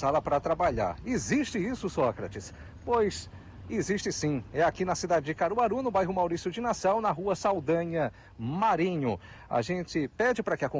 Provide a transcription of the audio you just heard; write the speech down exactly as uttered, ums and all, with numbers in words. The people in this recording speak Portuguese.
sala para trabalhar. Existe isso, Sócrates? Pois existe sim. É aqui na cidade de Caruaru, no bairro Maurício de Nassau, na rua Saldanha Marinho. A gente pede para que a